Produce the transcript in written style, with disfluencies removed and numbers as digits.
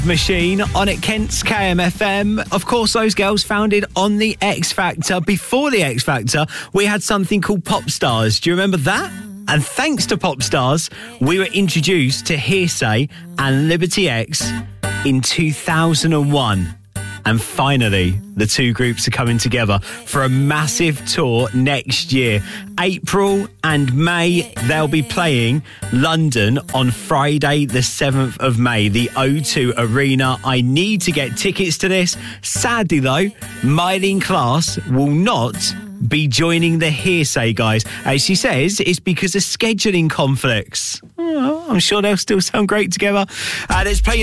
Machine on at Kent's KMFM. Of course, those girls founded on the X Factor. Before the X Factor, we had something called Pop Stars. Do you remember that? And thanks to Pop Stars, we were introduced to Hearsay and Liberty X in 2001. And finally, the two groups are coming together for a massive tour next year. April and May, they'll be playing London on Friday, the 7th of May, the O2 Arena. I need to get tickets to this. Sadly, though, Mylene Class will not be joining the Hearsay guys. As she says, it's because of scheduling conflicts. Oh, I'm sure they'll still sound great together. Let's play